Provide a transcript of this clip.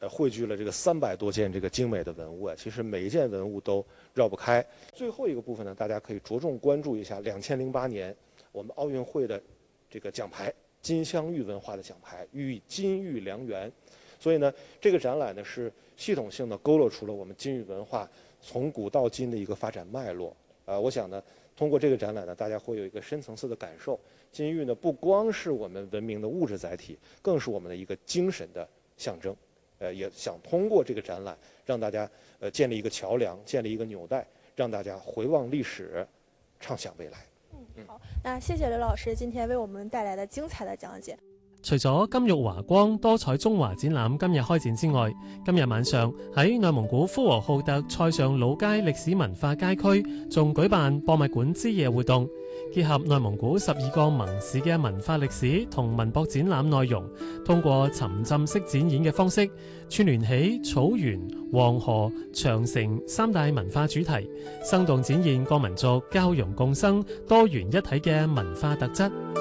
汇聚了这个300多件这个精美的文物啊，其实每一件文物都绕不开。最后一个部分呢，大家可以着重关注一下2008年我们奥运会的这个奖牌，金镶玉文化的奖牌，予以金玉良缘。所以呢，这个展览呢是系统性的勾勒出了我们金玉文化从古到今的一个发展脉络。我想呢，通过这个展览呢，大家会有一个深层次的感受。金玉呢，不光是我们文明的物质载体，更是我们的一个精神的象征。也想通过这个展览，让大家建立一个桥梁，建立一个纽带，让大家回望历史，畅想未来。 好，那谢谢劉老師今天為我們帶來的精彩的講解。 除咗金玉華光多彩中華展覽今日開展之外，今日晚上喺內蒙古呼和浩特塞上老街歷史文化街區，仲舉辦博物館之夜活動，結合內蒙古12個盟市嘅文化歷史同文博展覽內容，通過沉浸式展演嘅方式，串聯起草原、黃河、長城3大文化主題，生動展現各民族交融共生、多元一體嘅文化特質。